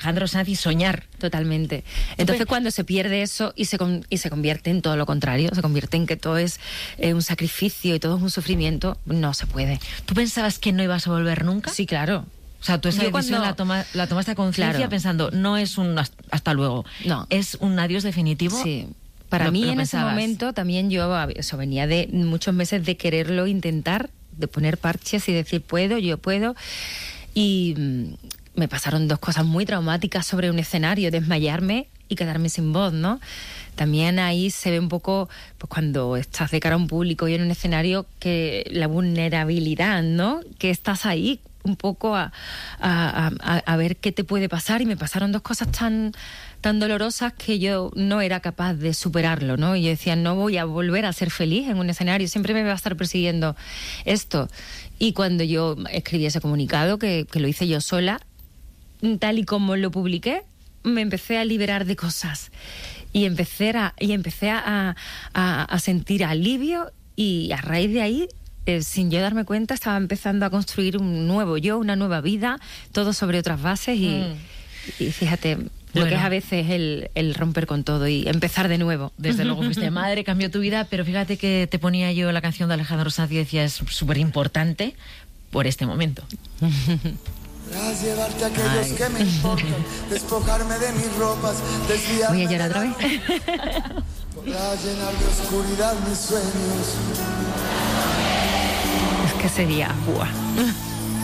Alejandro Sanz y soñar. Totalmente. Entonces, cuando se pierde eso y se convierte en todo lo contrario, se convierte en que todo es un sacrificio y todo es un sufrimiento, no se puede. ¿Tú pensabas que no ibas a volver nunca? Sí, claro. O sea, tú esa decisión la tomaste a conciencia, claro, pensando, no es un hasta luego, no, es un adiós definitivo. Sí. Para mí, en ese momento, también yo venía de muchos meses de quererlo intentar, de poner parches y decir, yo puedo. Y me pasaron 2 cosas muy traumáticas sobre un escenario: desmayarme y quedarme sin voz, ¿no? También ahí se ve un poco, pues, cuando estás de cara a un público y en un escenario, que la vulnerabilidad, ¿no? Que estás ahí un poco a ver qué te puede pasar, y me pasaron 2 cosas tan dolorosas que yo no era capaz de superarlo, ¿no? Y yo decía, no voy a volver a ser feliz en un escenario, siempre me va a estar persiguiendo esto. Y cuando yo escribí ese comunicado, que lo hice yo sola, tal y como lo publiqué, me empecé a liberar de cosas y empecé a sentir alivio, y a raíz de ahí, sin yo darme cuenta, estaba empezando a construir un nuevo yo, una nueva vida, todo sobre otras bases. Y fíjate, lo que es a veces el romper con todo y empezar de nuevo. Desde luego fuiste madre, cambió tu vida, pero fíjate que te ponía yo la canción de Alejandro Sanz y decía, es súper importante por este momento. Podrás llevarte a aquellos que me importan, despojarme de mis ropas, desviarme. Voy a llorar otra vez. Podrás llenar de oscuridad mis sueños. Es que sería... ¡buah!